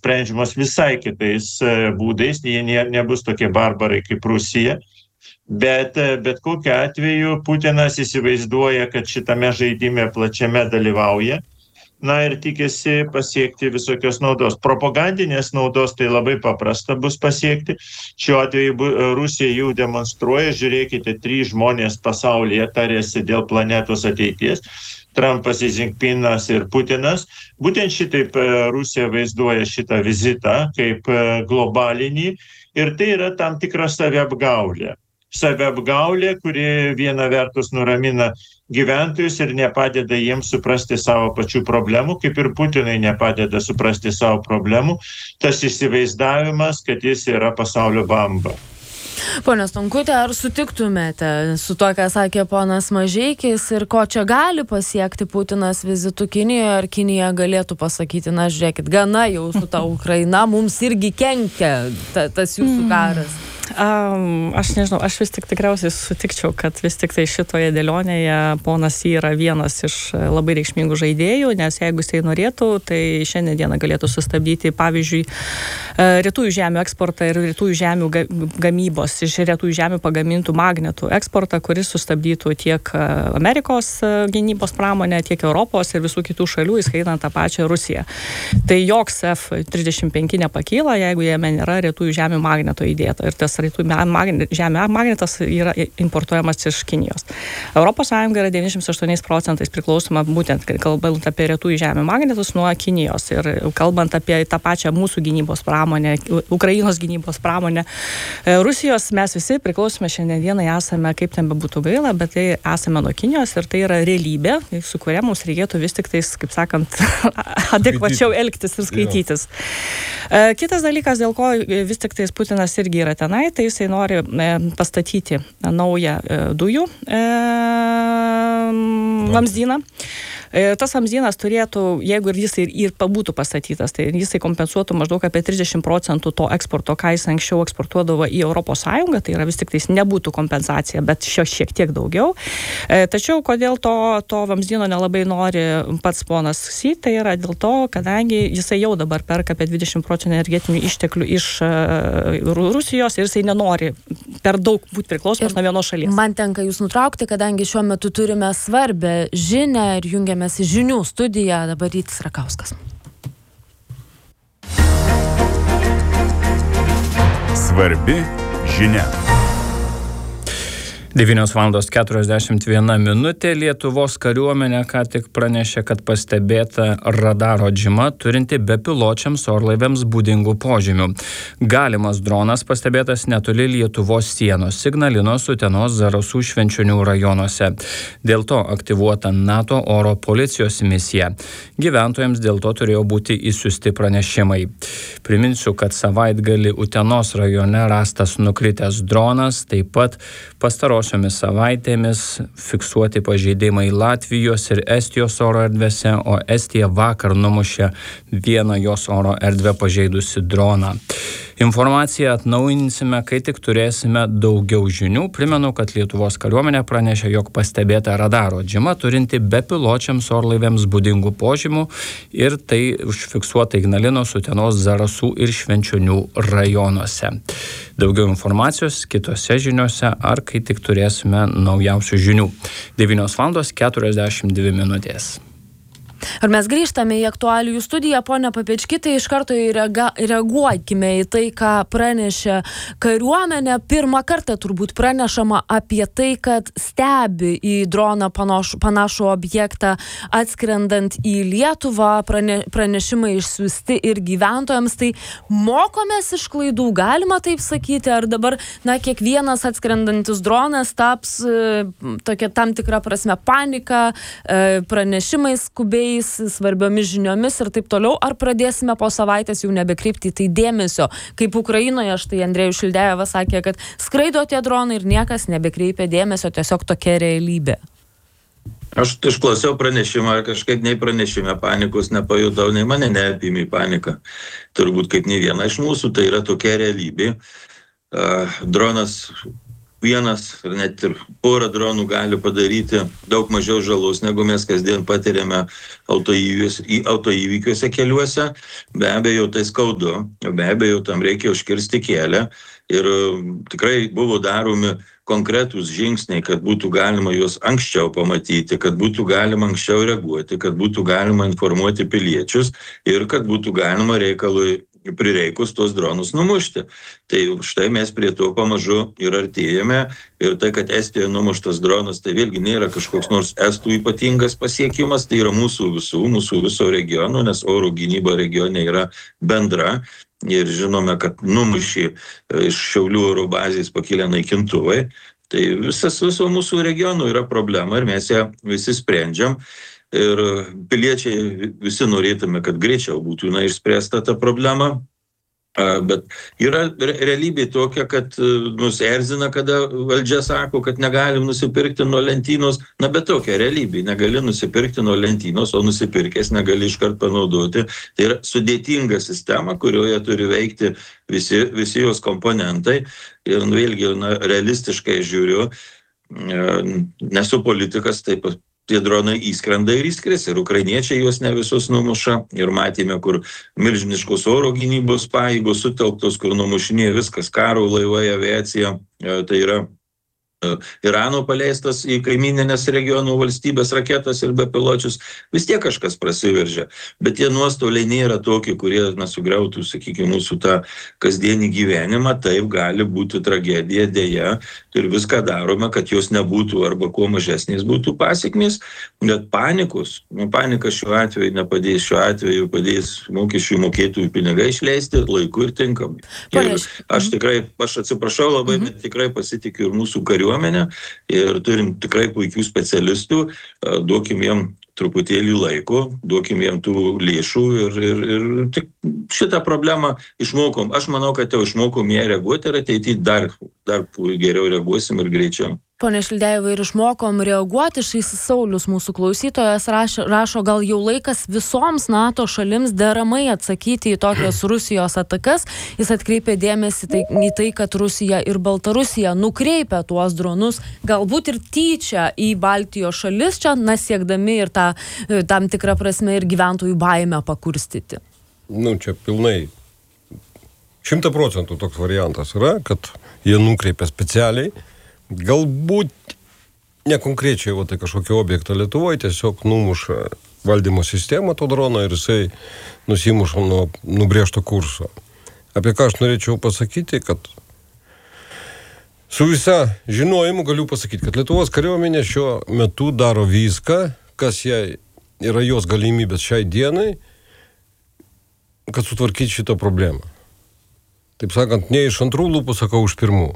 sprendžiamos visai kitais būdais, jie nebus tokie barbarai kaip Rusija. Bet kokiu atveju Putinas įsivaizduoja, kad šitame žaidime plačiame dalyvauja. Na ir tikisi pasiekti visokios naudos. Propagandinės naudos tai labai paprasta bus pasiekti. Šiuo atveju Rusija jau demonstruoja, žiūrėkite, 3 žmonės pasaulyje tarėsi dėl planetos ateities. Trumpas, Xi Jinpingas ir Putinas. Būtent šitaip Rusija vaizduoja šitą vizitą kaip globalinį ir tai yra tam tikra saviapgaulė. Saviapgaulė, kuri viena vertus nuramina gyventojus ir nepadeda jiems suprasti savo pačių problemų, kaip ir Putinui nepadeda suprasti savo problemų, tas įsivaizdavimas, kad jis yra pasaulio bamba. Pone Stonkute, ar sutiktumėte su to, ką sakė ponas Mažeikis ir ko čia gali pasiekti Putinas vizitu Kinijoje, ar Kinija galėtų pasakyti, na žiūrėkit, gana jau su ta Ukraina, mums irgi kenkia tas jūsų karas? Aš nežinau, aš vis tik tikriausiai sutikčiau, kad vis tik tai šitoje dėlionėje ponas yra vienas iš labai reikšmingų žaidėjų, nes jeigu jisai norėtų, tai šiandien dieną galėtų sustabdyti, pavyzdžiui, retųjų žemių eksportą ir retųjų žemių gamybos, iš retųjų žemių pagamintų magnetų eksportą, kuris sustabdytų tiek Amerikos gynybos pramonę, tiek Europos ir visų kitų šalių, įskaitant tą pačią Rusiją. Tai joks F-35 nepakyla, jeigu jame nėra retųjų žemių magneto įdėta. Ir tas žemė magnetas yra importuojamas iš Kinijos. Europos Sąjunga yra 98% priklausoma būtent, kalbant apie retųjų žemių magnetus, nuo Kinijos. Ir kalbant apie tą pačią mūsų gynybos pramonę, Ukrainos gynybos pramonę, Rusijos, mes visi priklausome šiandien dienai esame, kaip ten bebūtų gaila, bet tai esame nuo Kinijos ir tai yra realybė, su kuria mums reikėtų vis tik tais, kaip sakant, adekvačiau elgtis ir skaitytis. Kitas dalykas, dėl ko vis tik tais Putinas irgi yra tenai, tai jisai nori pastatyti naują dujų vamzdyną. Tas vamzdynas turėtų, jeigu ir jisai ir būtų pastatytas, tai jisai kompensuotų maždaug apie 30% to eksporto, ką jis anksčiau eksportuodavo į Europos Sąjungą, tai yra vis tik tais nebūtų kompensacija, bet šiek tiek daugiau. Tačiau kodėl to vamzdyno nelabai nori pats ponas Xi, tai yra dėl to, kadangi jisai jau dabar perka apie 20% energetinių išteklių iš Rusijos ir jisai nenori per daug būti priklausomas nuo vienos šalies. Man tenka jūs nutraukti, kadangi šiuo metu turime svarbę žinią ir jungiamės į žinių studiją, dabar Rytis Rakauskas. Svarbi žinia. 9:41 Lietuvos kariuomenė ką tik pranešė, kad pastebėta radaro džima turinti bepiločiams orlaiviams būdingų požymių. Galimas dronas pastebėtas netoli Lietuvos sienos, Ignalinos, Utenos, Zarasų, Švenčionių rajonuose. Dėl to aktyvuota NATO oro policijos misija. Gyventojams dėl to turėjo būti išsiųsti pranešimai. Priminsiu, kad savaitgalį Utenos rajone rastas nukritęs dronas, taip pat pastarosiomis savaitėmis fiksuoti pažeidimai Latvijos ir Estijos oro erdvėse, o Estija vakar numušė vieną jos oro erdvę pažeidusi droną. Informaciją atnaujinsime, kai tik turėsime daugiau žinių. Primenu, kad Lietuvos kariuomenė pranešė, jog pastebėta radaro džima turinti bepiločiams orlaiviams būdingų požymių ir tai užfiksuota Ignalinos, Utenos, Zarasų ir Švenčionių rajonuose. Daugiau informacijos kitose žiniose ar kai tik turėsime naujausių žinių. 9:42. Ar mes grįžtame į aktualijų studiją, ponia Papečki, tai iš karto reaguokime į tai, ką pranešė kariuomenė. Pirmą kartą turbūt pranešama apie tai, kad stebi į droną panašų objektą atskrendant į Lietuvą, pranešimai išsiųsti ir gyventojams. Tai mokomės iš klaidų, galima taip sakyti, ar dabar, kiekvienas atskrendantis dronas taps tokia tam tikra prasme panika, pranešimais skubiai, svarbiomis žiniomis ir taip toliau, ar pradėsime po savaitės jau nebekreipti į tai dėmesio, kaip Ukrainoje, štai Andrėjus Šildėjevas sakė, kad skraido tie dronai ir niekas nebekreipia dėmesio, tiesiog tokia realybė. Aš išklausiau pranešimą, kažkaip nei pranešime panikos nepajutau, nei mane neapėmė panika. Turbūt kaip nei viena iš mūsų, tai yra tokia realybė. Dronas vienas ar net ir porą dronų gali padaryti daug mažiau žalos, negu mes kasdien patiriame autoįvykiuose keliuose. Be abejo, tai skaudu, be abejo, tam reikia užkirsti kelią ir tikrai buvo daromi konkretūs žingsniai, kad būtų galima juos anksčiau pamatyti, kad būtų galima anksčiau reaguoti, kad būtų galima informuoti piliečius ir kad būtų galima reikalui prireikus tuos dronus numušti. Tai štai mes prie to pamažu ir artėjame ir tai, kad Estijoje numuštas dronas, tai vėlgi nėra kažkoks nors estų ypatingas pasiekimas, tai yra mūsų viso regiono, nes oro gynyba regione yra bendra. Ir žinome, kad numušė iš Šiaulių oro bazės pakilę naikintuvai. Tai viso mūsų regionų yra problema ir mes ją visi sprendžiam. Ir piliečiai visi norėtume, kad greičiau būtų išspręsta ta problema. Bet yra realybė tokia, kad mus erzina, kada valdžia sako, kad negalim nusipirkti nuo lentynos. Na, bet tokia realybė, negali nusipirkti nuo lentynos, o nusipirkęs negali iškart panaudoti. Tai yra sudėtinga sistema, kurioje turi veikti visi jos komponentai. Ir vėlgi, realistiškai žiūriu, nesu politikas, taip tie dronai įskrenda ir įskris, ir ukrainiečiai juos ne visus numuša. Ir matėme, kur milžiniškos oro gynybos pajėgos sutelktos, kur numušinė viskas, karo laivai, aviacija. Tai yra Irano paleistas į kaimininės regionų valstybės raketas ir bepiločius. Vis tiek kažkas prasiveržia. Bet tie nuostoliai nėra tokie, kurie sugriautų, sakykime, mūsų tą kasdienį gyvenimą. Taip gali būti tragedija, dėja. Ir viską darome, kad jos nebūtų arba kuo mažesnės būtų pasekmės. Bet panika šiuo atveju nepadės. Šiuo atveju padės mokesčių mokėtojų pinigai išleisti laiku ir tinkamai. Ir aš atsiprašau labai, bet tikrai pasitikiu ir mūsų kariuomenę ir turim tikrai puikių specialistų. Duokim jiem truputėlį laiko, duokim jiem tų lėšų ir tik šitą problemą išmokom. Aš manau, kad jau išmokom ją reaguoti ir ateityje dar geriau reaguosim ir greičiau. Pone Šildėjevai, ir išmokom reaguoti. Štai Saulius, mūsų klausytojas, rašo, gal jau laikas visoms NATO šalims deramai atsakyti į tokias Rusijos atakas. Jis atkreipė dėmesį į tai, kad Rusija ir Baltarusija nukreipia tuos dronus, galbūt ir tyčia į Baltijos šalis, čia siekdami ir tam tikrą prasme ir gyventojų baimę pakurstyti. Čia pilnai 100% toks variantas yra, kad jie nukreipia specialiai. Galbūt nekonkrečiai tai kažkokio objektą Lietuvoje, tiesiog numuša valdymo sistemą to drono ir jisai nusimuša nuo nubrėžto kurso. Apie ką aš norėčiau pasakyti, kad su visa žinojimu galiu pasakyti, kad Lietuvos kariuomenė šiuo metu daro viską, kas jai yra jos galimybės šiai dienai, kad sutvarkyti šitą problemą. Taip sakant, ne iš antrų lūpų, sakau, už pirmų.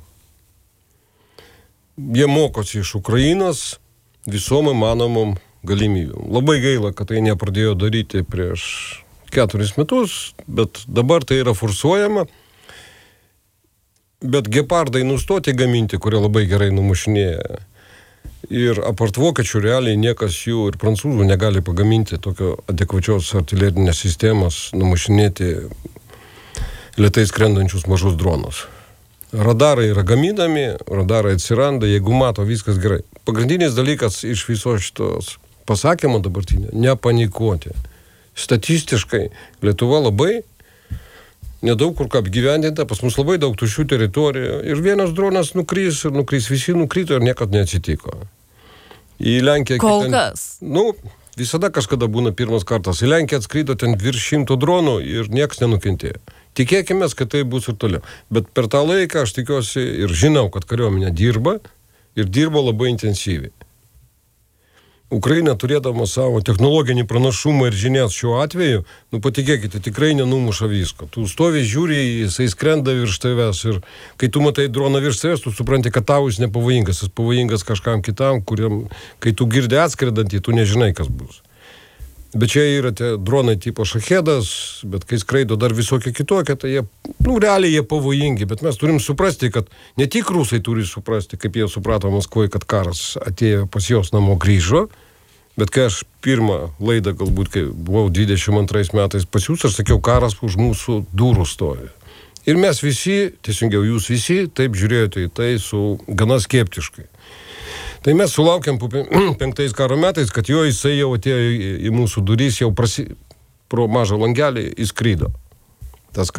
Jie mokosi iš Ukrainos visom įmanomom galimybėm. Labai gaila, kad tai nepradėjo daryti prieš 4 metus, bet dabar tai yra forsuojama. Bet gepardai nustoti gaminti, kurie labai gerai numušinėja. Ir apart vokiečių realiai niekas jų ir prancūzų negali pagaminti tokio adekvačios artilerinės sistemos numušinėti lėtai skrendančius mažus dronus. Radarai yra gaminami, radarai atsiranda, jeigu mato, viskas gerai. Pagrindinis dalykas iš viso šitos pasakymo dabartinio - nepanikuoti. Statistiškai Lietuva labai nedaug kur apgyvendinta, pas mus labai daug tuščių teritorijų ir vienas dronas nukrys, visi nukrito ir niekad neatsitiko. Į Lenkiją... Kol kas. Visada kažkada būna pirmas kartas. Į Lenkiją atskrido ten virš 100 dronų ir niekas nenukentėjo. Tikėkime, kad tai bus ir toliau. Bet per tą laiką aš tikiuosi ir žinau, kad kariuomenė dirba ir dirba labai intensyviai. Ukraina turėdama savo technologinį pranašumą ir žinias šiuo atveju, patikėkite, tikrai nenumuša visko. Tu stovi, žiūri, jisai skrenda virš tavęs ir kai tu matai droną virš tavęs, tu supranti, kad tau jis nepavojingas, jis pavojingas kažkam kitam, kuriam, kai tu girdi atskredantį, tu nežinai, kas bus. Bet čia yra tie dronai tipo šachedas, bet kai skraido dar visokie kitokie, tai jie, realiai jie pavojingi, bet mes turim suprasti, kad ne tik rusai turi suprasti, kaip jie suprato Maskvoje, kad karas atėjo pas jos namo grįžo, bet kai aš pirmą laidą, galbūt kai buvau 22 metais pas jūs, aš sakiau, karas už mūsų durų stovi. Ir mes visi, teisingiau jūs visi, taip žiūrėjote į tai su gana skeptiškai. Tai mes sulaukėm 5 karo metais, kad jisai jau atėjo į mūsų durys, jau pro mažą langelį įskrydo. Tas